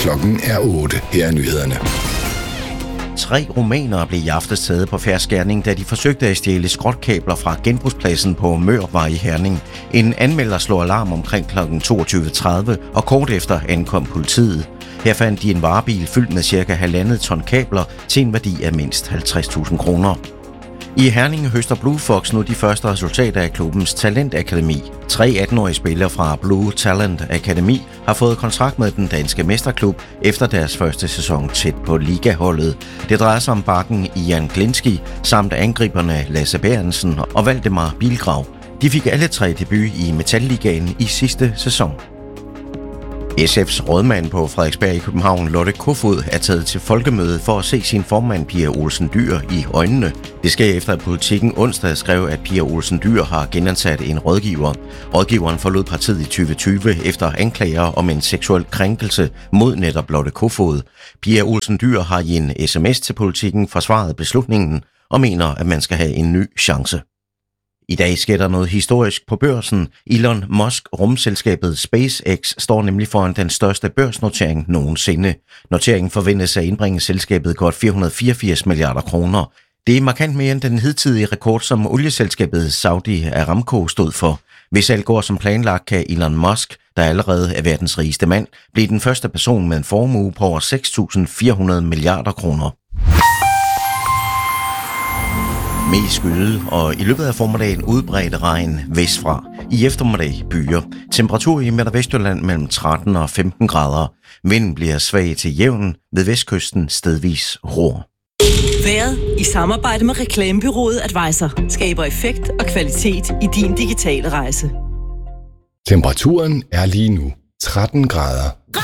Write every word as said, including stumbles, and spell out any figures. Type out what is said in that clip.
Klokken er otte. Her er nyhederne. Tre rumænere blev i aftes taget på ferskærning, da de forsøgte at stjæle skrotkabler fra genbrugspladsen på Mørvej i Herning. En anmelder slog alarm omkring klokken toogtyve tredive, og kort efter ankom politiet. Her fandt de en varebil fyldt med cirka halvandet ton kabler til en værdi af mindst halvtreds tusind kroner. I Herning høster Blue Fox nu de første resultater af klubbens talentakademi. Tre atten-årige spillere fra Blue Talent Akademi har fået kontrakt med den danske mesterklub efter deres første sæson tæt på ligaholdet. Det drejer sig om bakken Ian Glinski samt angriberne Lasse Bærensen og Valdemar Bilgrav. De fik alle tre debut i Metalligaen i sidste sæson. S F's rådmand på Frederiksberg i København, Lotte Kofod, er taget til folkemøde for at se sin formand Pia Olsen Dyhr i øjnene. Det sker efter, at Politiken onsdag skrev, at Pia Olsen Dyhr har genansat en rådgiver. Rådgiveren forlod partiet i tyve tyve efter anklager om en seksuel krænkelse mod netop Lotte Kofod. Pia Olsen Dyhr har i en sms til Politiken forsvaret beslutningen og mener, at man skal have en ny chance. I dag sker der noget historisk på børsen. Elon Musk rumselskabet SpaceX står nemlig foran den største børsnotering nogensinde. Noteringen forventes at indbringe selskabet godt fire hundrede fireogfirs milliarder kroner. Det er markant mere end den hidtidige rekord, som olieselskabet Saudi Aramco stod for. Hvis alt går som planlagt, kan Elon Musk, der allerede er verdens rigeste mand, blive den første person med en formue på over seks tusind fire hundrede milliarder kroner. Mest skyde, og i løbet af formiddagen udbredt regn vestfra. I eftermiddag byer. Temperatur i Midt- og Vestjylland mellem tretten og femten grader. Vinden bliver svag til jævn, ved vestkysten stedvis ror. Været i samarbejde med reklamebureauet Advisor skaber effekt og kvalitet i din digitale rejse. Temperaturen er lige nu tretten grader.